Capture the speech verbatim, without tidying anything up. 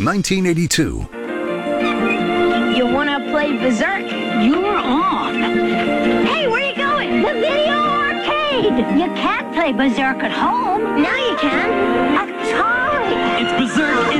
nineteen eighty-two. You want to play Berserk? You're on. Hey, where are you going? The video arcade. You can't play Berserk at home. Now you can. Atari. It's Berserk